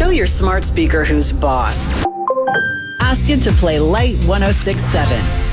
Show your smart speaker who's boss. Ask it to play Light 106.7.